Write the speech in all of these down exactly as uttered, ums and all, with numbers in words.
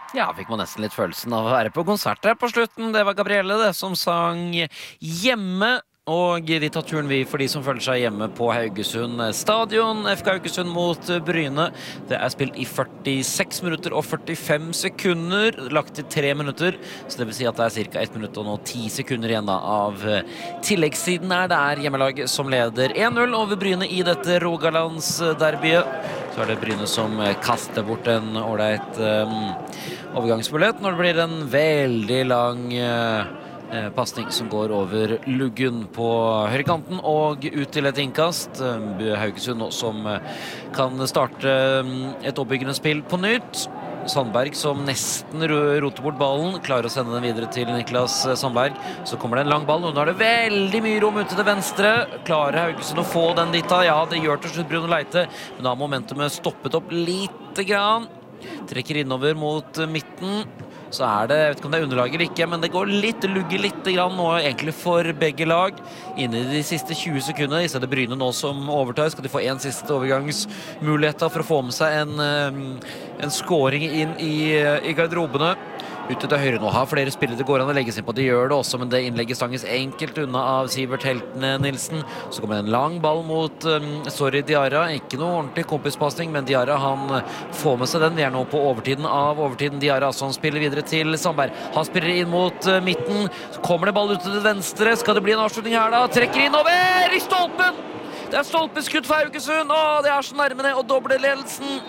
Ja, fikk man nesten litt følelsen av å være på konsert her på slutten. Det var Gabrielle det, som sang Hjemme. Og vi tar turen vi for de som føler seg hjemme på Haugesund stadion. F K Haugesund mot Bryne. Det er spilt i førtiseks minutter og førtifem sekunder. Lagt til tre minutter. Så det vil si at det er cirka ett minutt og nå ti sekunder igjen da, av tilleggssiden her. Det er hjemmelaget som leder én null over Bryne i dette Rogalandsderbyet. Så er det Bryne som kaster bort en ålreit um, overgangsmulighet når det blir en veldig lang uh, Eh, passning som går over luggen på høyrekanten og ut til et innkast. Haugesund nå som kan starte et oppbyggende spill på nytt. Sandberg som nesten roter bort ballen, klarer å sende den videre til Niklas Sandberg. Så kommer det en lang ball, og nå er det veldig mye rom ute til venstre. Klarer Haugesund å få den dit da? Ja, det gjør til slutt Bruno Leite, men da har momentumet stoppet opp lite grann. Trekker innover mot midten. Så er det, jeg vet ikke om det er underlag eller ikke, men det går litt, lugger litt grann nå egentlig for begge lag. Inne i de siste tjue sekundene, i stedet Bryne nå som overtar, skal de få en siste overgangsmulighet for å få med seg en, en scoring inn i, i garderobene. Ute til høyre nå har flere spillere det går an å legge seg på. De gjør det også, men det innlegget stanges enkelt unna av Sivert Heltene Nilsen. Så kommer det en lang ball mot um, Sorry Diarra. Ikke noe ordentlig kompispassning, men Diarra han får med seg den. Vi er nå på overtiden av overtiden. Diarra som spiller videre til Sandberg. Han spiller inn mot uh, midten. Så kommer det ball ut til venstre. Skal det bli en avslutning her da? Trekker innover i stolpen! Det er stolpeskudd for Haugesund. Åh, det er så nærme ned, og doble ledelsen.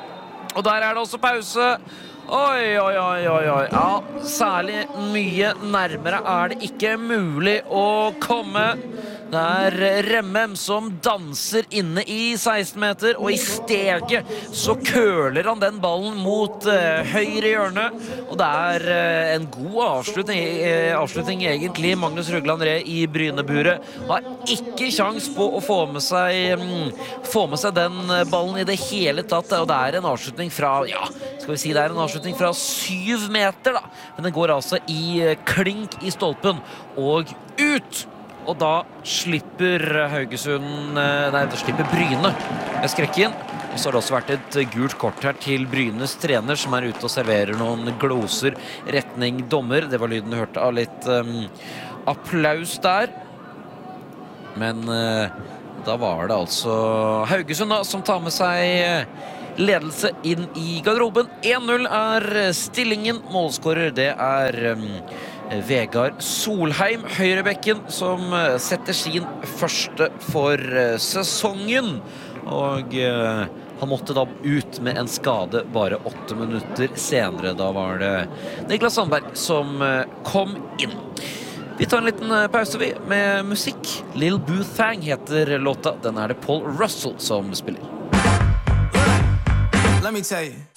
Og der er det også pause. Oi, oi, oi, oi, oi. Ja, særlig mye nærmere er det ikke mulig å komme. Det er Remmem som danser inne i seksten meter, og i steget så køler han den ballen mot uh, høyre hjørne. Og det er uh, en god avslutning, uh, avslutning egentlig. Magnus Rugland Re i Bryneburet har ikke sjans på å få med seg, um, få med seg den ballen i det hele tatt. Og det er en avslutning fra, ja, skal vi si det er en avslutning fra syv meter da. Men den går altså i uh, klink i stolpen og ut. Og da slipper Haugesund, nei, da slipper Bryne skrekken. Og så har det også vært et gult kort her til Brynes trener, som er ute og serverer noen gloser retning dommer. Det var lyden du hørte av litt um, applaus der. Men uh, da var det altså Haugesund da, som tar med seg ledelse inn i garderoben. én null er stillingen. Målskårer, det er um, Vegard Solheim, høyrebekken, som setter sin første for sesongen. Og uh, han måtte da ut med en skade bare åtte minutter senere. Da var det Niklas Sandberg som uh, kom inn. Vi tar en liten pause vi med musikk. Lil Boo Thang heter låta. Den er det Paul Russell som spiller. Let me tell you.